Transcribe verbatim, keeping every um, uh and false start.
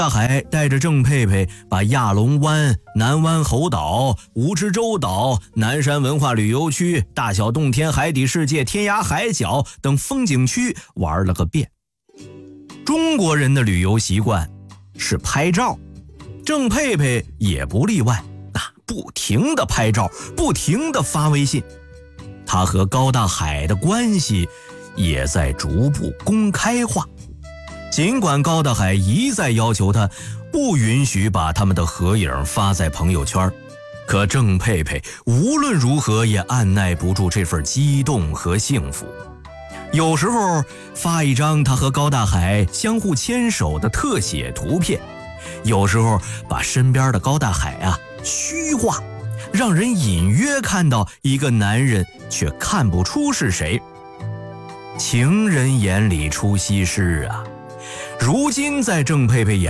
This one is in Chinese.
大海带着郑佩佩把亚龙湾、南湾猴岛、蜈支洲岛、南山文化旅游区、大小洞天海底世界、天涯海角等风景区玩了个遍。中国人的旅游习惯是拍照，郑佩佩也不例外，啊，不停地拍照，不停地发微信。他和高大海的关系也在逐步公开化。尽管高大海一再要求他不允许把他们的合影发在朋友圈，可郑佩佩无论如何也按耐不住这份激动和幸福。有时候发一张他和高大海相互牵手的特写图片，有时候把身边的高大海啊虚化，让人隐约看到一个男人，却看不出是谁。情人眼里出西施啊，如今在郑佩佩眼